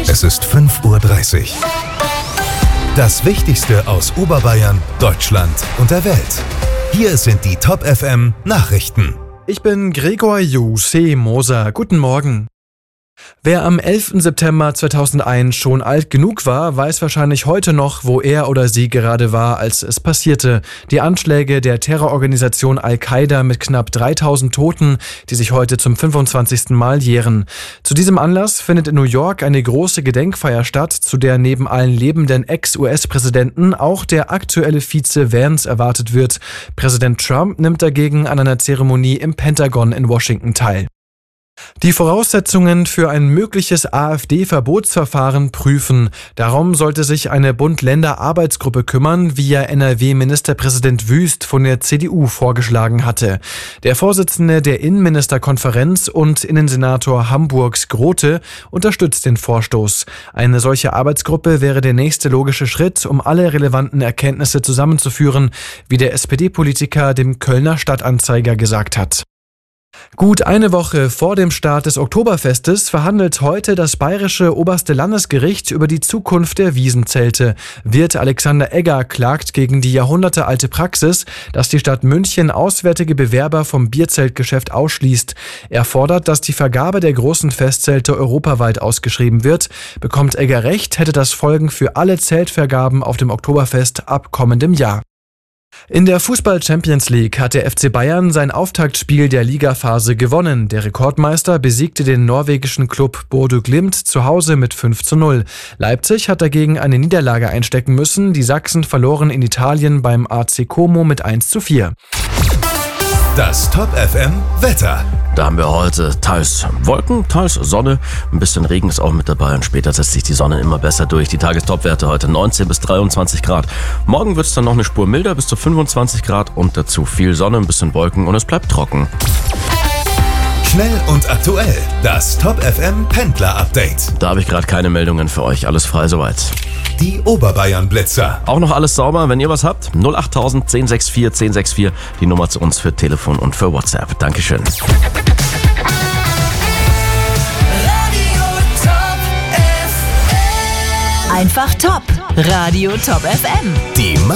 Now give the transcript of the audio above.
Es ist 5:30 Uhr. Das Wichtigste aus Oberbayern, Deutschland und der Welt. Hier sind die Top FM Nachrichten. Ich bin Gregor J.C. Moser. Guten Morgen. Wer am 11. September 2001 schon alt genug war, weiß wahrscheinlich heute noch, wo er oder sie gerade war, als es passierte. Die Anschläge der Terrororganisation Al-Qaida mit knapp 3000 Toten, die sich heute zum 25. Mal jähren. Zu diesem Anlass findet in New York eine große Gedenkfeier statt, zu der neben allen lebenden Ex-US-Präsidenten auch der aktuelle Vize Vance erwartet wird. Präsident Trump nimmt dagegen an einer Zeremonie im Pentagon in Washington teil. Die Voraussetzungen für ein mögliches AfD-Verbotsverfahren prüfen. Darum sollte sich eine Bund-Länder-Arbeitsgruppe kümmern, wie ja NRW-Ministerpräsident Wüst von der CDU vorgeschlagen hatte. Der Vorsitzende der Innenministerkonferenz und Innensenator Hamburgs Grote unterstützt den Vorstoß. Eine solche Arbeitsgruppe wäre der nächste logische Schritt, um alle relevanten Erkenntnisse zusammenzuführen, wie der SPD-Politiker dem Kölner Stadtanzeiger gesagt hat. Gut eine Woche vor dem Start des Oktoberfestes verhandelt heute das bayerische oberste Landesgericht über die Zukunft der Wiesenzelte. Wirt Alexander Egger klagt gegen die jahrhundertealte Praxis, dass die Stadt München auswärtige Bewerber vom Bierzeltgeschäft ausschließt. Er fordert, dass die Vergabe der großen Festzelte europaweit ausgeschrieben wird. Bekommt Egger recht, hätte das Folgen für alle Zeltvergaben auf dem Oktoberfest ab kommendem Jahr. In der Fußball-Champions League hat der FC Bayern sein Auftaktspiel der Ligaphase gewonnen. Der Rekordmeister besiegte den norwegischen Klub Bodø Glimt zu Hause mit 5:0. Leipzig hat dagegen eine Niederlage einstecken müssen. Die Sachsen verloren in Italien beim AC Como mit 1:4. Das Top FM Wetter. Da haben wir heute teils Wolken, teils Sonne. Ein bisschen Regen ist auch mit dabei und später setzt sich die Sonne immer besser durch. Die Tagestopwerte heute 19 bis 23 Grad. Morgen wird es dann noch eine Spur milder bis zu 25 Grad und dazu viel Sonne, ein bisschen Wolken und es bleibt trocken. Schnell und aktuell. Das Top FM Pendler Update. Da habe ich gerade keine Meldungen für euch. Alles frei soweit. Die Oberbayern Blitzer. Auch noch alles sauber, wenn ihr was habt. 08000 1064 1064. Die Nummer zu uns für Telefon und für WhatsApp. Dankeschön. Einfach top. Radio Top FM. Die